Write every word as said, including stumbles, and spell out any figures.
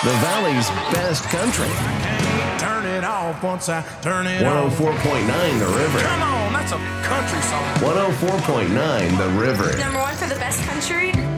the Valley's best country. Turn it off once I turn it one oh off. four point nine The River. Come on, that's a country song. one oh four point nine The River. Number one for the best country.